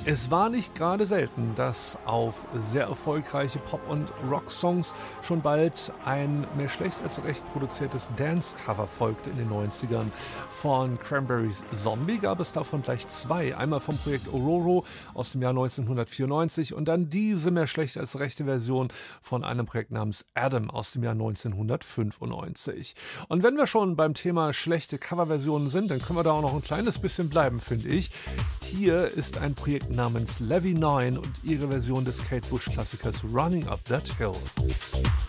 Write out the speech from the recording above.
Es war nicht gerade selten, dass auf sehr erfolgreiche Pop- und Rock-Songs schon bald ein mehr schlecht als recht produziertes Dance-Cover folgte in den 90ern. Von Cranberries Zombie gab es davon gleich zwei. Einmal vom Projekt Ororo aus dem Jahr 1994 und dann diese mehr schlecht als rechte Version von einem Projekt namens Adam aus dem Jahr 1995. Und wenn wir schon beim Thema schlechte Coverversionen sind, dann können wir da auch noch ein kleines bisschen bleiben, finde ich. Hier ist ein Projekt namens Levy 9 und ihre Version des Kate Bush Klassikers Running Up That Hill.